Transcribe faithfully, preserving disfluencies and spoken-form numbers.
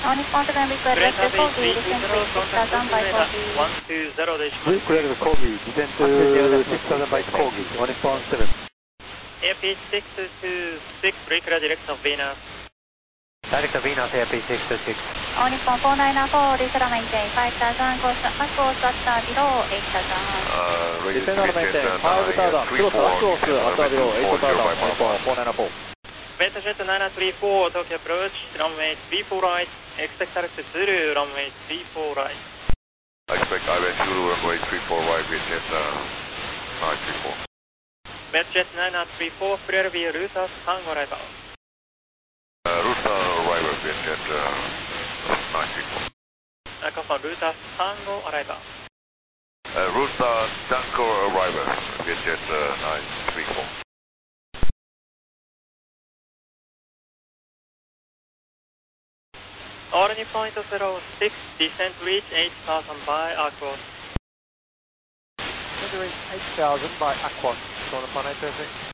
All Nippon seven, we cleared vector Kogi, descent to six thousand by Kogi. one two zero でします。 We cleared Kogi, descent to six thousand by Kogi, All Nippon seven. Airspeed six two six, reclear direction of Venus. Direct of Venus, airspeed six two six. All Nippon four nine four, reset maintain five thousand, course, back course after below eight thousand. Uh, radio Descend on maintain five thousand, close back course after below eight thousand, All Nippon four nine four. Vector jet nine three four, Tokyo approach, runway three four right, expect direct Zulu, runway three four right. Expect I V Zulu, runway three four right, with jet uh, nine three four. Vector jet nine three four, clear via Ruta Tango arrival. Uh, Ruta arrival, with jet uh, nine three four. Uh, confirm Ruta Tango arrival. Uh, Ruta Tango arrival, with jet uh, nine three four. Orly point zero six, descent reach eight thousand by Aquos. Descent reach eight thousand by Aquos, All Nippon eight zero six.